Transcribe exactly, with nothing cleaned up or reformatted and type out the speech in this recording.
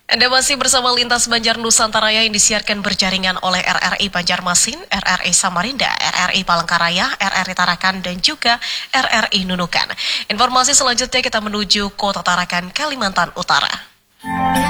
Anda masih bersama Lintas Banjar Nusantara yang disiarkan berjaringan oleh R R I Banjarmasin, R R I Samarinda, R R I Palangkaraya, R R I Tarakan, dan juga R R I Nunukan. Informasi selanjutnya kita menuju Kota Tarakan, Kalimantan Utara.